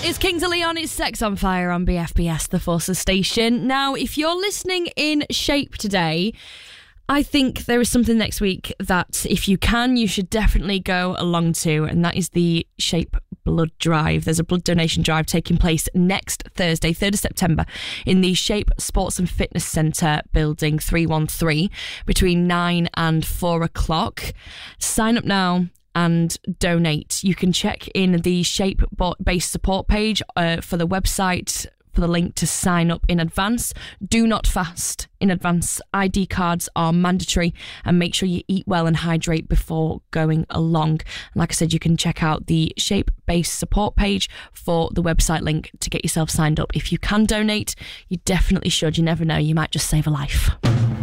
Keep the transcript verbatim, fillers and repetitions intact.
It's Kings of Leon, it's Sex on Fire on B F B S, the Forces station. Now, if you're listening in Shape today, I think there is something next week that, if you can, you should definitely go along to, and that is the Shape Blood Drive. There's a blood donation drive taking place next Thursday, third of September, in the Shape Sports and Fitness Centre building three one three between nine and four o'clock. Sign up now and donate. You can check in the Shape-based support page uh, for the website for the link to sign up in advance. Do not fast in advance. I D cards are mandatory, and make sure you eat well and hydrate before going along. And like I said, you can check out the Shape-based support page for the website link to get yourself signed up. If you can donate, you definitely should. You never know, you might just save a life.